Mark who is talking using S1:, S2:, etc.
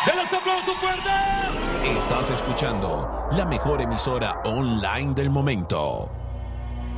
S1: ¡Denles aplauso fuerte!
S2: Estás escuchando la mejor emisora online del momento.